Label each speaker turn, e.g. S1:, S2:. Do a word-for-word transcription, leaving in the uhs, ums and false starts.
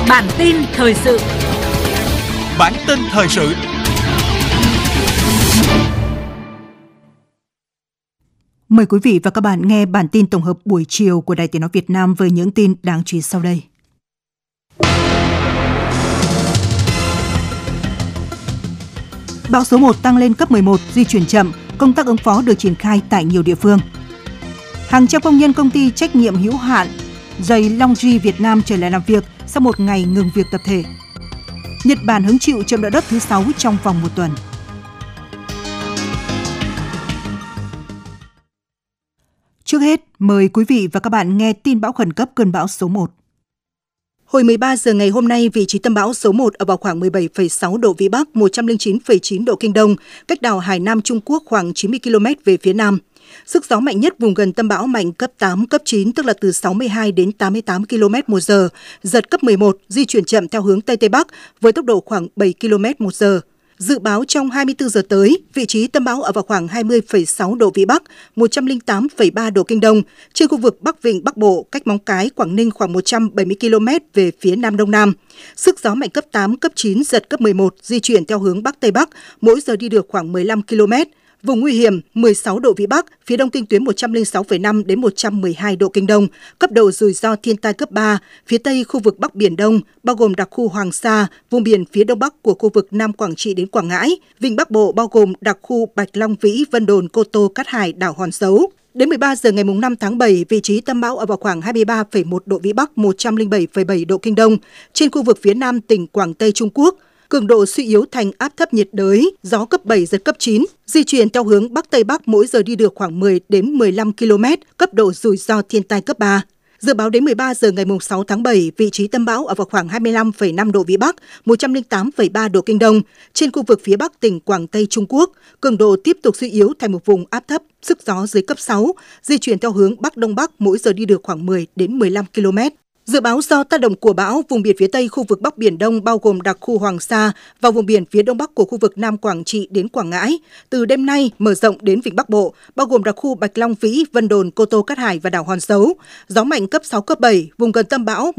S1: Bản tin thời sự.
S2: Bản tin thời sự.
S3: Mời quý vị và các bạn nghe bản tin tổng hợp buổi chiều của Đài Tiếng nói Việt Nam với những tin đáng chú ý sau đây. Bão số một tăng lên cấp mười một, di chuyển chậm, công tác ứng phó được triển khai tại nhiều địa phương. Hàng trăm công nhân công ty trách nhiệm hữu hạn giày Longgi Việt Nam trở lại làm việc sau một ngày ngừng việc tập thể. Nhật Bản hứng chịu trận động đất thứ sáu trong vòng một tuần. Trước hết, mời quý vị và các bạn nghe tin bão khẩn cấp cơn bão số một. Hồi mười ba giờ ngày hôm nay, vị trí tâm bão số một ở vào khoảng mười bảy phẩy sáu độ Vĩ Bắc, một trăm lẻ chín phẩy chín độ Kinh Đông, cách đảo Hải Nam Trung Quốc khoảng chín mươi ki lô mét về phía nam. Sức gió mạnh nhất vùng gần tâm bão mạnh cấp tám, cấp chín, tức là từ sáu mươi hai đến tám mươi tám ki lô mét một giờ, giật cấp mười một, di chuyển chậm theo hướng Tây Tây Bắc với tốc độ khoảng bảy ki lô mét một giờ. Dự báo trong hai mươi tư giờ tới, vị trí tâm bão ở vào khoảng hai mươi phẩy sáu độ Vĩ Bắc, một trăm lẻ tám phẩy ba độ Kinh Đông, trên khu vực Bắc Vịnh Bắc Bộ, cách Móng Cái, Quảng Ninh khoảng một trăm bảy mươi ki lô mét về phía Nam Đông Nam. Sức gió mạnh cấp tám, cấp chín, giật cấp mười một, di chuyển theo hướng Bắc Tây Bắc, mỗi giờ đi được khoảng mười lăm ki lô mét. Vùng nguy hiểm mười sáu độ Vĩ Bắc, phía đông kinh tuyến một trăm lẻ sáu phẩy năm đến một trăm mười hai độ Kinh Đông, cấp độ rủi ro thiên tai cấp ba, phía tây khu vực Bắc Biển Đông, bao gồm đặc khu Hoàng Sa, vùng biển phía đông bắc của khu vực Nam Quảng Trị đến Quảng Ngãi, vịnh Bắc Bộ bao gồm đặc khu Bạch Long Vĩ, Vân Đồn, Cô Tô, Cát Hải, đảo Hòn Dấu. Đến mười ba giờ ngày năm tháng bảy, vị trí tâm bão ở vào khoảng hai mươi ba phẩy một độ Vĩ Bắc, một trăm lẻ bảy phẩy bảy độ Kinh Đông, trên khu vực phía nam tỉnh Quảng Tây Trung Quốc. Cường độ suy yếu thành áp thấp nhiệt đới, gió cấp bảy, giật cấp chín, di chuyển theo hướng Bắc Tây Bắc, mỗi giờ đi được khoảng mười đến mười lăm ki lô mét, cấp độ rủi ro thiên tai cấp ba. Dự báo đến mười ba giờ ngày sáu tháng bảy, vị trí tâm bão ở vào khoảng hai mươi lăm phẩy năm độ Vĩ Bắc, một trăm lẻ tám phẩy ba độ Kinh Đông, trên khu vực phía Bắc tỉnh Quảng Tây Trung Quốc. Cường độ tiếp tục suy yếu thành một vùng áp thấp, sức gió dưới cấp sáu, di chuyển theo hướng Bắc Đông Bắc, mỗi giờ đi được khoảng mười đến mười lăm ki lô mét. Dự báo do tác động của bão, vùng biển phía Tây khu vực Bắc Biển Đông bao gồm đặc khu Hoàng Sa và vùng biển phía Đông Bắc của khu vực Nam Quảng Trị đến Quảng Ngãi, từ đêm nay mở rộng đến vịnh Bắc Bộ, bao gồm đặc khu Bạch Long Vĩ, Vân Đồn, Cô Tô, Cát Hải và đảo Hòn Dấu. Gió mạnh cấp sáu, cấp bảy, vùng gần tâm bão